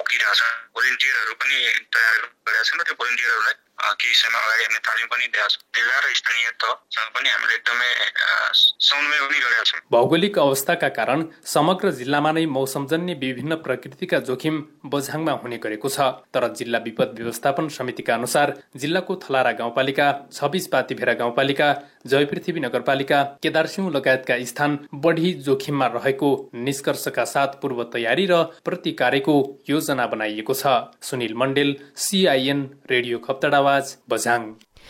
दिइरहेका छन्। भोलिन्टियरहरू पनि तयार गरेका छन् र त्यो भोलिन्टियरहरूलाई केही समय अगाडि हामीले तालिम पनि दिएका छौँ। जिल्ला र स्थानीय तहसँग पनि हामीले एकदमै समन्वय पनि गरेका छौँ। भौगोलिक अवस्थाका कारण समग्र जिल्लामा नै मौसमजन्य विभिन्न प्रकृतिका जोखिम बझाङमा हुने गरेको छ। तर जिल्ला विपद व्यवस्थापन समितिका अनुसार जिल्लाको थलारा गाउँपालिका, 26 बातीभेरा गाउँपालिका, जयपृथ्वी नगरपालिका, केदारसिंह लगायतका स्थान बढी जोखिममा रहेको निष्कर्षका साथ पूर्व तयारी र प्रतिकार्यको योजना बनाइएको छ। Sunil मण्डेल, CIN radio खप्तडावाज, Bajhang.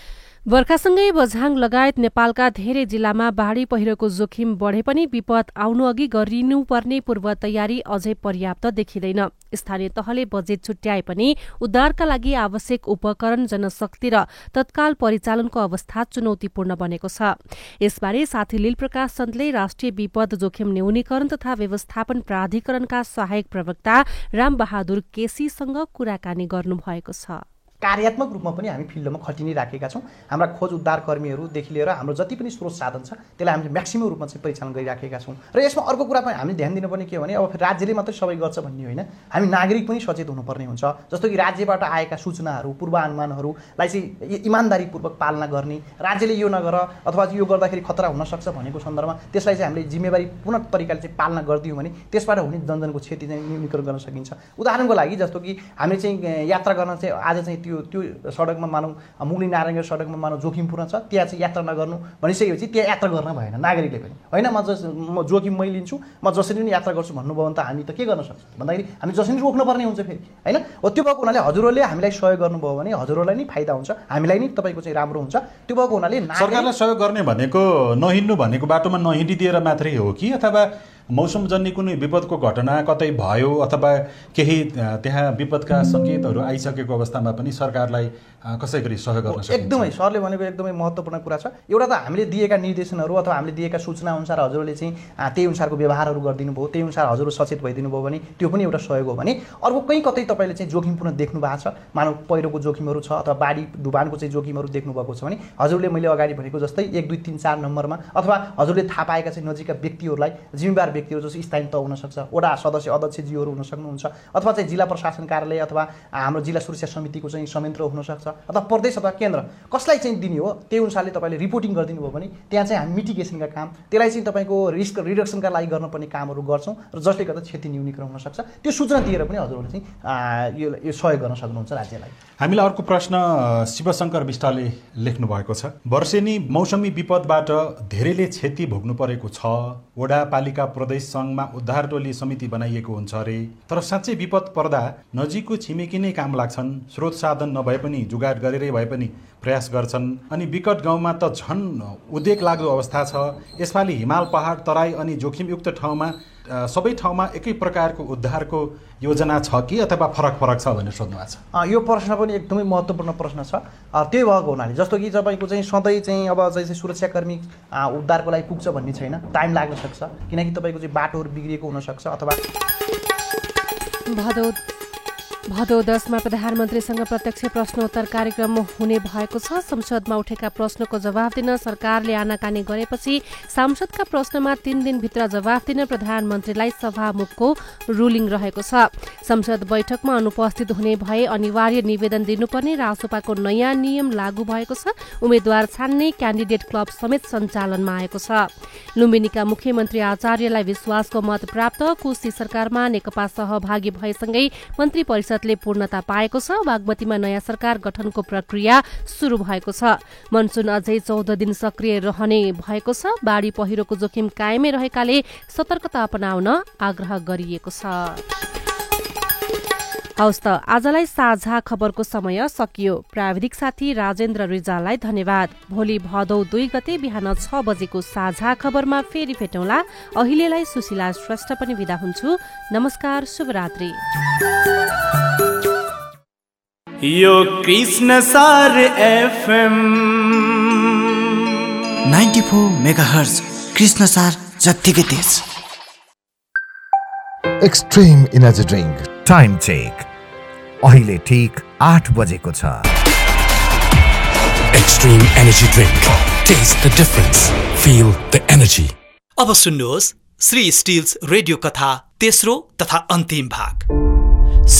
बर्खासँगै बझाङ लगायत नेपालका धेरै जिल्लामा बाढी पहिरोको जोखिम बढे पनि विपद आउनु अघि गरिनुपर्ने पूर्व तयारी अझै पर्याप्त देखिँदैन। स्थानीय तहले बजेट छुट्याए पनि उद्धारका लागि आवश्यक उपकरण, जनशक्ति र तत्काल परिचालनको अवस्था चुनौतीपूर्ण बनेको छ। यसबारे साथी लीलप्रकाश चन्दले राष्ट्रिय विपद जोखिम न्यूनीकरण तथा व्यवस्थापन प्राधिकरणका सहायक प्रवक्ता रामबहादुर केसीसँग कुराकानी गर्नुभएको छ। कार्यात्मक रूपमा पनि हामी फिल्डमा खटिनै राखेका छौँ। हाम्रा खोज उद्धार कर्मीहरूदेखि लिएर हाम्रो जति पनि स्रोत साधन छ त्यसलाई हामीले म्याक्सिमम रूपमा चाहिँ परिचालन गरिराखेका छौँ। र यसमा अर्को कुरा पनि हामीले ध्यान दिनुपर्ने के हो भने अब राज्यले मात्रै सबै गर्छ भन्ने होइन, हामी नागरिक पनि सचेत हुनुपर्ने हुन्छ। जस्तो कि राज्यबाट आएका सूचनाहरू, पूर्वानुमानहरूलाई चाहिँ इमान्दारीपूर्वक पालना गर्ने, राज्यले यो नगर अथवा यो गर्दाखेरि खतरा हुनसक्छ भनेको सन्दर्भमा त्यसलाई चाहिँ हामीले जिम्मेवारी पूर्ण तरिकाले चाहिँ पालना गरिदियौँ भने त्यसबाट हुने जनजनको क्षति चाहिँ न्यूनीकरण गर्न सकिन्छ। उदाहरणको लागि जस्तो कि हामीले चाहिँ यात्रा गर्न चाहिँ आज चाहिँ त्यो सडकमा मानौँ मुगली नारायणगढ सडकमा मानौँ जोखिमपूर्ण छ, त्यहाँ चाहिँ यात्रा नगर्नु भनिसकेपछि त्यहाँ यात्रा गर्न भएन नागरिकले पनि। होइन म जोखिम मै लिन्छु, म जसरी पनि यात्रा गर्छु भन्नुभयो भने त हामी त के गर्न सक्छौँ भन्दाखेरि हामी जसरी रोक्नुपर्ने हुन्छ फेरि। होइन हो, त्यो भएको हुनाले हजुरहरूले हामीलाई सहयोग गर्नुभयो भने हजुरहरूलाई नै फाइदा हुन्छ, हामीलाई नै तपाईँको चाहिँ राम्रो हुन्छ। त्यो भएको हुनाले सरकारलाई सहयोग गर्ने भनेको नहिँड्नु भनेको बाटोमा नहिँडिदिएर मात्रै हो कि अथवा मौसमजन्य कुनै विपदको घटना कतै भयो अथवा केही त्यहाँ विपदका सङ्केतहरू आइसकेको अवस्थामा पनि सरकारलाई कसै गरी सहयोग गर्न सकिन्छ? एकदमै सरले भनेको एकदमै महत्त्वपूर्ण कुरा छ। एउटा त हामीले दिएका निर्देशनहरू अथवा हामीले दिएका सूचना अनुसार हजुरहरूले चाहिँ त्यही अनुसारको व्यवहारहरू गरिदिनु भयो, त्यही अनुसार हजुरहरू सचेत भइदिनु भयो भने त्यो पनि एउटा सहयोग हो भने अर्को कहीँ कतै तपाईँले चाहिँ जोखिमपूर्ण देख्नु भएको छ, मानव पहिरोको जोखिमहरू छ अथवा बाढी डुबानको चाहिँ जोखिमहरू देख्नु भएको छ भने हजुरले मैले अगाडि भनेको जस्तै 1 2 3 4 नम्बरमा अथवा हजुरले थाहा पाएका चाहिँ नजिकका व्यक्तिहरूलाई, जिम्मेवार व्यक्तिहरू जस्तो स्थानीय तह हुनसक्छ, वडा सदस्य अध्यक्षज्यूहरू हुन सक्नुहुन्छ, अथवा चाहिँ जिल्ला प्रशासन कार्यालय अथवा हाम्रो जिल्ला सुरक्षा समितिको चाहिँ संयन्त्र हुनसक्छ अथवा प्रदेश अथवा केन्द्र कसलाई चाहिँ दिने हो त्यही अनुसारले तपाईँले रिपोर्टिङ गरिदिनु भयो भने त्यहाँ चाहिँ हामी मिटिगेसनका काम, त्यसलाई चाहिँ तपाईँको रिस्क रिडक्सनका लागि गर्नुपर्ने कामहरू गर्छौँ र जसले गर्दा क्षति न्यूनीकरण हुनसक्छ। त्यो सूचना दिएर पनि हजुरहरूले चाहिँ यो सहयोग गर्न सक्नुहुन्छ राज्यलाई। हामीलाई अर्को प्रश्न शिवशङ्कर विष्टले लेख्नु भएको छ। वर्षेनी मौसमी विपदबाट धेरैले क्षति भोग्नु परेको छ। वडा पालिका प्रदेश सङ्घमा उद्धार टोली समिति बनाइएको हुन्छ अरे, तर साँच्चै विपद पर्दा नजिकको छिमेकी नै काम लाग्छन्। स्रोत साधन नभए पनि जुगाड गरेरै भए पनि प्रयास गर्छन्। अनि विकट गाउँमा त झन् उद्वेग लाग्दो अवस्था छ। यसपालि हिमाल पहाड तराई अनि जोखिमयुक्त ठाउँमा सबै ठाउँमा एकै प्रकारको उद्धारको योजना छ कि अथवा फरक छ भनेर सोध्नु भएको छ। यो प्रश्न पनि एकदमै महत्त्वपूर्ण प्रश्न छ। त्यही भएको हुनाले जस्तो कि तपाईँको चाहिँ सधैँ चाहिँ अब चाहिँ सुरक्षाकर्मी उद्धारको लागि पुग्छ भन्ने छैन, टाइम लाग्न सक्छ किनकि तपाईँको चाहिँ बाटोहरू बिग्रिएको हुनसक्छ अथवा भदौ 10मा प्रधानमन्त्रीसँग प्रत्यक्ष प्रश्नोत्तर कार्यक्रम हुने भएको छ। संसदमा उठेका प्रश्नको जवाफ दिन सरकारले आनाकानी गरेपछि सांसदका प्रश्नमा 3 दिनभित्र जवाफ दिन प्रधानमन्त्रीलाई सभामुखको रुलिङ रहेको छ। संसद बैठकमा अनुपस्थित हुने भए अनिवार्य निवेदन दिनुपर्ने रासोपाको नयाँ नियम लागू भएको छ। उम्मेद्वार छान्ने क्यान्डिडेट क्लब समेत सञ्चालनमा आएको छ। लुम्बिनीका मुख्यमन्त्री आचार्यलाई विश्वासको मत प्राप्त। कोशी सरकारमा नेकपा सहभागी भएसँगै मन्त्री परिषदले पूर्णता पाएको छ। बागमतीमा नयाँ सरकार गठनको प्रक्रिया सुरु भएको छ। मनसुन अझै 14 दिन सक्रिय रहने भएको छ। बाढी पहिरोको जोखिम कायमै रहेकाले सतर्कता अपनाउन आग्रह गरिएको छ। हवस् त आजलाई साझा खबरको समय सकियो। प्राविधिक साथी राजेन्द्र रिजाललाई धन्यवाद। भोलि भदौ 2 गते बिहान 6 बजेको साझा खबरमा फेरि भेटौँला। अहिलेलाई सुशीला श्रेष्ठ पनि बिदा हुन्छु। नमस्कार, शुभरात्रि। यो कृष्ण सार FM 94 मेगाहर्ज कृष्ण सार जत्तिकै तेज। Extreme energy drink time check अहिले ठीक 8 बजेको छ। Extreme energy drink, test the difference, feel the energy. अब सुन्नुहोस् श्री स्टिल्स रेडियो कथा तेस्रो तथा अन्तिम भाग।